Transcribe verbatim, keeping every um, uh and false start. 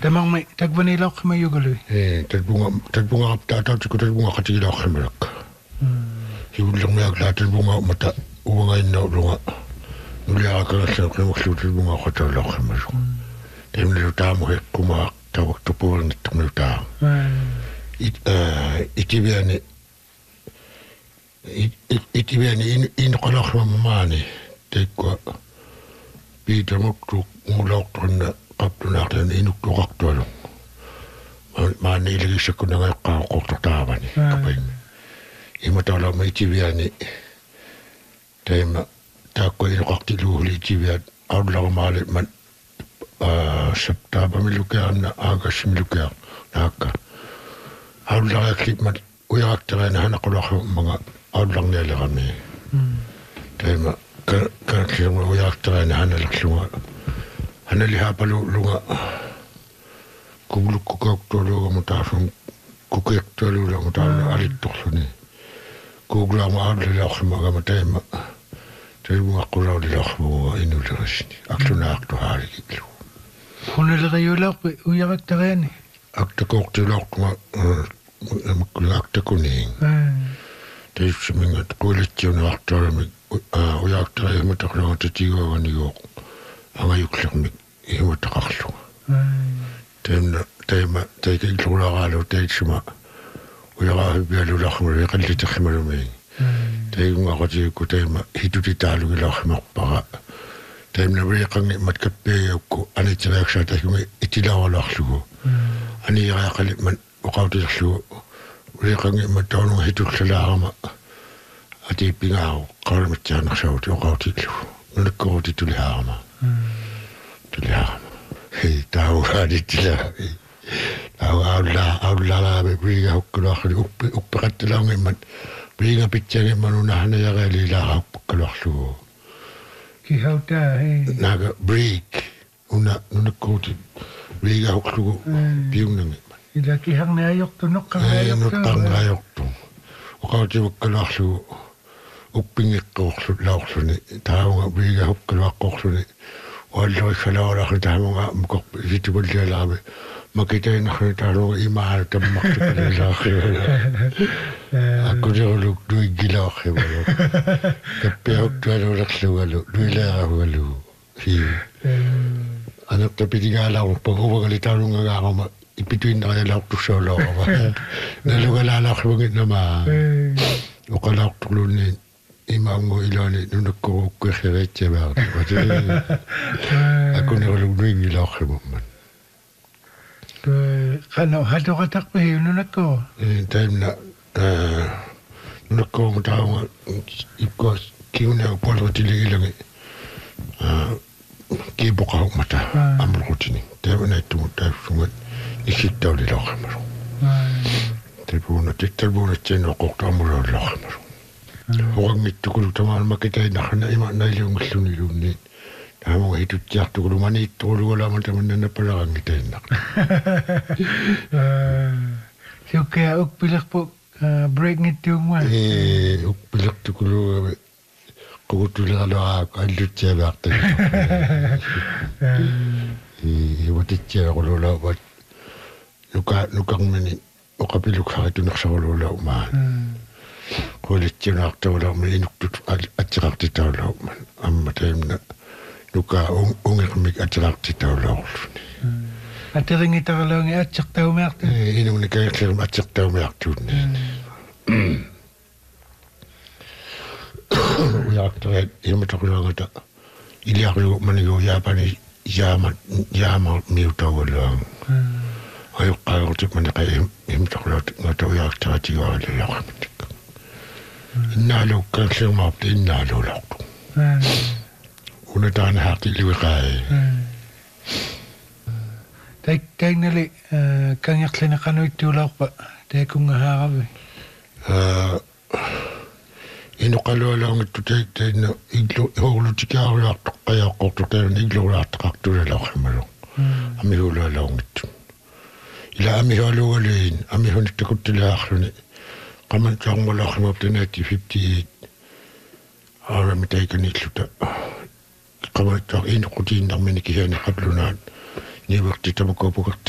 Tamang may tagvanilok may yugali. Eh, talbunga talbunga tata tu talbunga katigila khmelak. Hibulang may agla talbunga mata uwanga ina lunga. Nulia ka sa khmelak talbunga khatala khmelak. Temle tamo he kuma tawak tupol ni tumta. It eh itibiani itibiani in qalakh mamani tekwa Peter moktu mulak tonna kaptuna tan inuk tuak tolo ma ni lagi sekuna ngai ka ko tatawa ni kapai ima tolo mai tiviani tema ta ko ina qakti lu li tiviat aula male man september miluka na agas miluka naka aula klip man uyak tana hana ko mga aula ngele kami tema ka ka kemo uyak tana hana laksunga Ana liha palu lunga kublu kukak tolo mutafung kukak tolo la mutafung alit toksoni kugla ma adli lakhma ga matema tebu akula di lakhma inu drasni aktuna aktu hari kilo Hone le gayola uyak tarani akta kokti lakhma mukula akta kuning te siminga kulit jona akta mi uyak tarani mutakla tatiwa wani yok anga yuklami iwa takaklu. Temna tema teke iklura galo teitsima. Uyaga bialu lakhmari kalli takhimaru mei. Teke nga kati ku tema hituti talu lakhmak paga. Temna berikangi matkape yauku ani tiraksa teke itilawa lakhlugu. Ani yaya kali man ukauti lakhlugu. Berikangi matawang hitukla ama. Ati pingau kalmat janak sauti ukauti lakhlugu. Nukauti tulihama. Tulia, hei tahu ada tulia, tahu Allah Allah lah beri aku lah up up kat lang iman, beri ngap picture iman unah na ya kali lah aku keluar tu. Kihau ta hei. Naga break, unah unah kau tu beri aku tu biung nang iman. Ida kihang na ayok tu nok kang ayok tu. Nok kang ayok tu, kau tu keluar tu. Upping kau tu lau tu ni, tahu ngap beri aku keluar kau tu ni. Walau kalau orang kita menga mukok itu boleh lah, makita yang nak kita orang iman tempat kita lah. Aku jauh lu dua gila ke baru, tapi aku dua orang selalu dua lah selalu. Si, anak tapi tinggal lah, pokok kali tahu ngah ngah, ipituin ada lah tu solo. Lalu kalau lah sebegit nama, kalau tu ni. Imam go ilani nunuk ko ko xerece ba aku ne lu ngi la xebum man to kana hado katak pe nunuk ko eh time na eh nunuk ko mtawa iko kiuna polo tili ilangi ah ki boka mata amru kutini tewe na tu ta sungat ikitaw li la xamaro telefona telefona cheno ko tamuro la xamaro Orang itu kalau teman makita nak nak imak nak liung seluni luni, kamu itu cak tu kalau mana itu kalau lama teman nak pelang kita nak. Suka uk pilih pun break itu mana? Eh, uk pilih tu kalau kau tu lah lah kalau cakap tu. Eh, waktu cakap kalau lah buat nuka nuka meni, nuka pilih kau itu nak sahulu lah umah. Kulit jenak tahu lah, mending tut acak di tahu lah, amma temna, nuka ung ungek mik acak di tahu lah. Ati ringi tahu lah, ngi acak tahu mak tu. Ini mending kaya kaya acak tahu mak tu ni. Uyak tahu, ini macam tu lah kata, ini aku mending yo ya pani jama jama miu tahu lah. Ayo kaya tu mending kaya ini macam tu lah, ngata uyak tahu tiga hari lah. Inalo kan semua apa inalo lah. Una tan hati liwi kai. Tak tak nali kan yak lena kanu itu lah pak. Tak kung ngaharabi. Ino kalau lang itu tak tak na iglo hulu tiga orang tak kaya kau tu tak iglo lah tak tu lah kemana. Ami hulu lang itu. Ila ami hulu lain, ami hulu tak tu lah kemana. Kaman cang malah kemana tu nineteen fifty-eight. Orang minta ikan itu tak. Kaman cang ini kucing dah menikah ni kablunan. Ni waktu kita buka buka